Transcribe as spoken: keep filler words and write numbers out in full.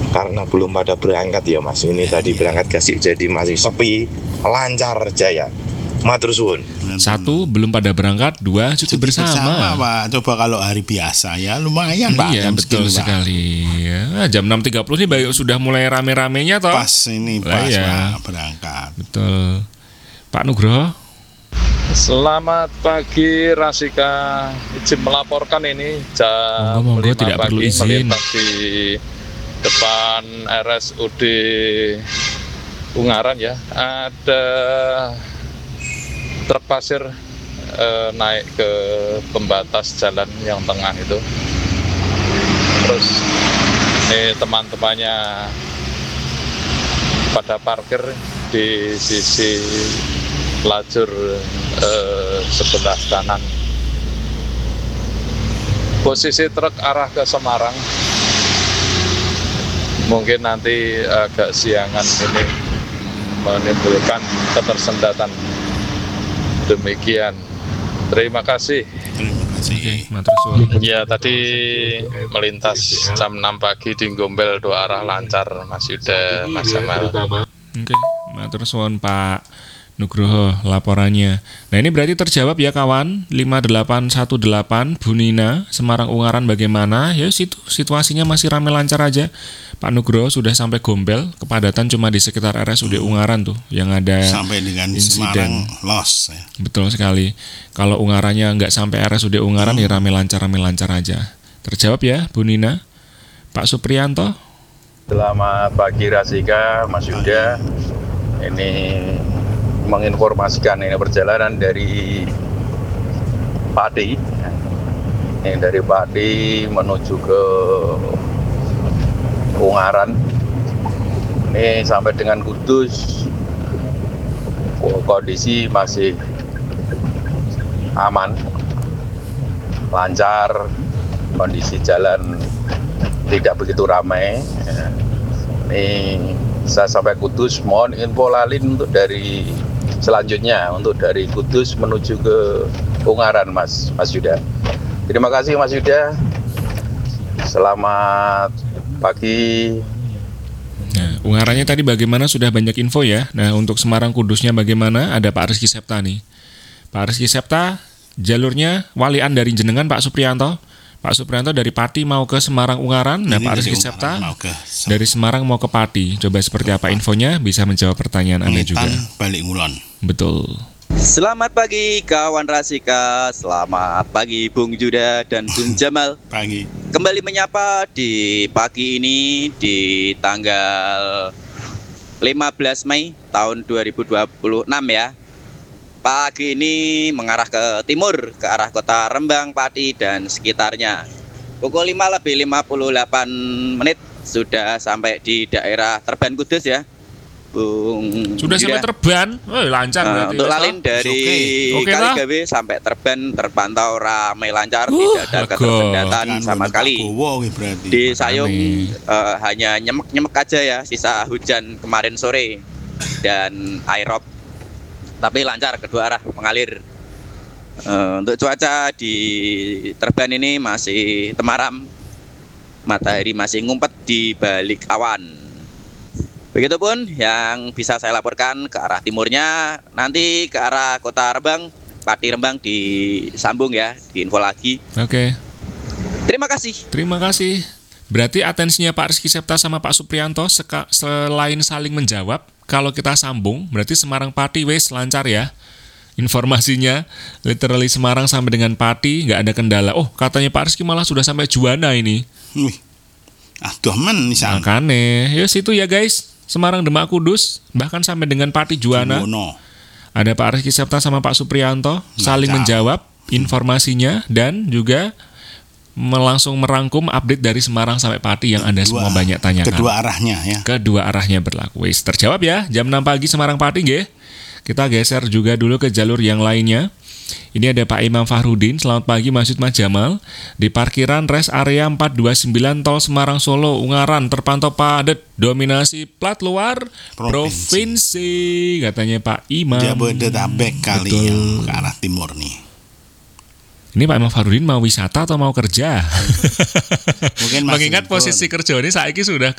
karena belum pada berangkat ya Mas. Ini tadi berangkat kasih jadi masih sepi, lancar jaya. Matur suwun. Satu, belum pada berangkat. Dua, cuti, cuti bersama. bersama Pak. Coba kalau hari biasa ya lumayan Pak. Iya betul segini, sekali ya. Jam enam tiga puluh nih baik sudah mulai rame-ramenya toh. Pas ini pas ya. Pak berangkat. Betul. Pak Nugroho. Selamat pagi Rasika. Izin melaporkan ini jam monggo, monggo, lima tidak pagi perlu izin. melintas di depan R S U D Ungaran ya. Ada truk pasir eh, naik ke pembatas jalan yang tengah itu. Terus ini teman-temannya pada parkir di sisi lajur eh, sebelah kanan. Posisi truk arah ke Semarang. Mungkin nanti agak siangan ini menimbulkan ketersendatan. Demikian. Terima kasih. Terima kasih. Okay, ya tadi melintas jam enam pagi di Gombel dua arah lancar Mas Yuda, Mas Jamal. Oke, okay. Matur suwun Pak Nugroho laporannya. Nah ini berarti terjawab ya kawan. Lima delapan satu delapan Bu Nina, Semarang Ungaran bagaimana? Ya situ situasinya masih ramai lancar aja. Pak Nugroho sudah sampai Gombel, kepadatan cuma di sekitar R S U D Ungaran tuh yang ada sampai dengan insiden. Semarang los ya. Betul sekali. Kalau Ungarannya nggak sampai R S U D Ungaran hmm. ya ramai lancar ramai lancar aja. Terjawab ya Bu Nina. Pak Supriyanto. Selamat pagi Rasika, Mas Yuda. Ini menginformasikan ini perjalanan dari Pati, ini dari Pati menuju ke Ungaran. Ini sampai dengan Kudus kondisi masih aman, lancar, kondisi jalan tidak begitu ramai. Ini saya sampai Kudus, mohon info lalin untuk dari selanjutnya untuk dari Kudus menuju ke Ungaran Mas Mas Yuda. Terima kasih Mas Yuda. Selamat pagi. Nah, Ungarannya tadi bagaimana sudah banyak info ya. Nah, untuk Semarang Kudusnya bagaimana? Ada Pak Rizky Septa nih. Pak Rizky Septa, jalurnya walian dari jenengan Pak Supriyanto. Pak Supriyanto dari Pati mau ke Semarang Ungaran. Nah, Pak Rizky Septa dari Semarang mau ke Pati. Coba seperti apa infonya? Bisa menjawab pertanyaan Anda juga. Balik Ngulon. Betul. Selamat pagi kawan Rasika. Selamat pagi Bung Yuda dan Bung Jamal. Pagi. Kembali menyapa di pagi ini di tanggal lima belas Mei tahun dua ribu dua puluh enam ya. Pagi ini mengarah ke timur, ke arah kota Rembang, Pati, dan sekitarnya. Pukul lima lebih lima puluh delapan menit sudah sampai di daerah Terban Kudus ya, Bung. Sudah Yuda. sampai Terban? Oh, lancar uh, berarti. Untuk lalin dari okay. Okay Kaligawe sampai Terban terpantau ramai lancar, uh, tidak ada lego. ketersendatan sama sekali. Di Sayung uh, hanya nyemek-nyemek aja ya, sisa hujan kemarin sore dan airop. Tapi lancar kedua arah mengalir. Uh, untuk cuaca di Terban ini masih temaram, matahari masih ngumpet di balik awan. Begitupun yang bisa saya laporkan ke arah timurnya, nanti ke arah kota Rembang, Pati Rembang disambung ya, diinfo lagi. Oke. Terima kasih. Terima kasih. Berarti atensinya Pak Rizky Septa sama Pak Supriyanto seka, selain saling menjawab, kalau kita sambung, berarti Semarang Pati wes lancar ya. Informasinya, literally Semarang sampai dengan Pati, nggak ada kendala. Oh, katanya Pak Rizky malah sudah sampai Juwana ini. Wih, aduh men misalnya. Makanya, ya situ ya guys. Semarang Demak Kudus, bahkan sampai dengan Pati Juwana. Juwono. Ada Pak Rizky Septa sama Pak Supriyanto, saling menjawab informasinya dan juga langsung merangkum update dari Semarang sampai Pati yang Anda semua banyak tanyakan. Kedua arahnya ya. Kedua arahnya berlaku. Wis terjawab ya. Jam enam pagi Semarang Pati nggih. Kita geser juga dulu ke jalur yang lainnya. Ini ada Pak Imam Fahrudin. Selamat pagi Mas Yud, Mas Jamal. Di parkiran rest area empat dua sembilan Tol Semarang Solo Ungaran terpantau padat, dominasi plat luar provinsi, provinsi katanya Pak Imam. Jabodetabek kali Betul. Yang ke arah timur nih. Ini Pak Imam Fahrudin mau wisata atau mau kerja? Mungkin mengingat posisi kerja ini saiki sudah